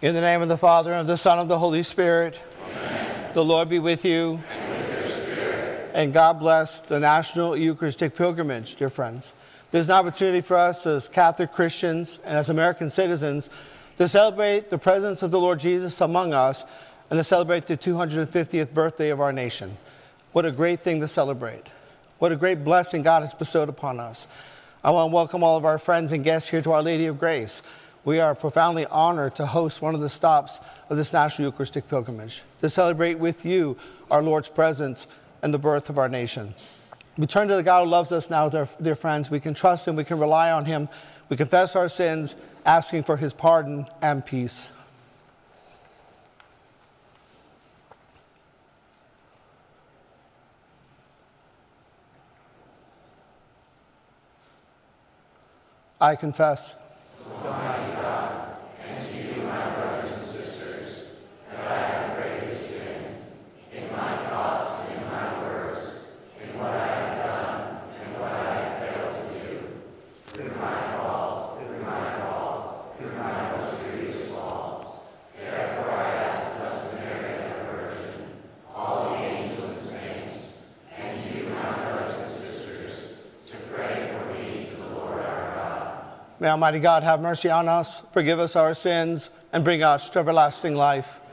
In the name of the Father, and of the Son, and of the Holy Spirit. Amen. The Lord be with you. And with your spirit. And God bless the National Eucharistic Pilgrimage, dear friends. There's an opportunity for us as Catholic Christians and as American citizens to celebrate the presence of the Lord Jesus among us and to celebrate the 250th birthday of our nation. What a great thing to celebrate. What a great blessing God has bestowed upon us. I want to welcome all of our friends and guests here to Our Lady of Grace. We are profoundly honored to host one of the stops of this National Eucharistic Pilgrimage, to celebrate with you our Lord's presence and the birth of our nation. We turn to the God who loves us now, dear friends. We can trust Him, we can rely on Him, we confess our sins, asking for His pardon and peace. I confess. Almighty God, and to you, my brothers and sisters, that I have greatly sinned in my thoughts and in my words, in what I have done and what I have failed to do. Through my fault, through my most grievous fault. Therefore I ask Blessed Mary, ever Virgin, all the angels and saints, and you, my brothers and sisters, to pray for me to the Lord our God. May Almighty God have mercy on us, forgive us our sins, and bring us to everlasting life.